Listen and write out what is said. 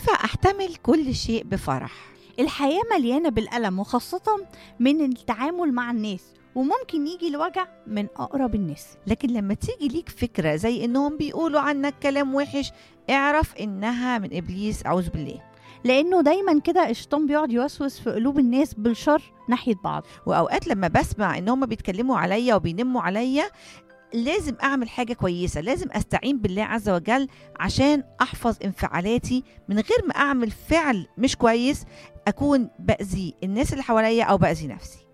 ينفع أحتمل كل شيء بفرح. الحياة مليانة بالألم، وخاصة من التعامل مع الناس، وممكن يجي الوجع من أقرب الناس. لكن لما تيجي ليك فكرة زي إنهم بيقولوا عنك كلام وحش، اعرف إنها من إبليس، أعوذ بالله. لأنه دايما كده الشيطان بيقعد يوسوس في قلوب الناس بالشر ناحية بعض. وأوقات لما بسمع إن هم بيتكلموا عليا وبينموا عليا، لازم أعمل حاجة كويسة، لازم أستعين بالله عز وجل عشان أحفظ انفعالاتي، من غير ما أعمل فعل مش كويس أكون بأذي الناس اللي حواليا أو بأذي نفسي.